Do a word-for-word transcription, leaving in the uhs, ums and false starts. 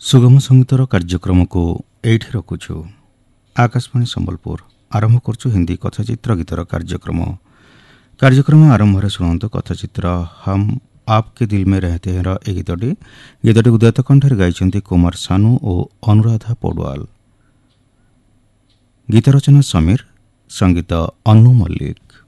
ସୁଗମ ସଙ୍ଗୀତର କାର୍ଯ୍ୟକ୍ରମକୁ ଏଇଠି ରଖୁଛୁ। ଆକାଶବାଣୀ ସମ୍ବଲପୁର ଆରମ୍ଭ କରୁଛୁ ହିନ୍ଦୀ କଥାଚିତ୍ର ଗୀତର କାର୍ଯ୍ୟକ୍ରମ। କାର୍ଯ୍ୟକ୍ରମ ଆରମ୍ଭରେ ଶୁଣନ୍ତୁ କଥାଚିତ୍ର ହମ୍ ଆପକେ ଦିଲ ମେ ରହତେ ହେଁର ଏ ଗୀତଟି ଗୀତଟି ଉଦୟ କଣ୍ଠରେ ଗାଇଛନ୍ତି କୁମାର ସାନୁ ଓ ଅନୁରାଧା ପୌଡୱାଲ। ଗୀତ ରଚନା ସମୀର, ସଙ୍ଗୀତ ଅନୁ ମଲ୍ଲିକ।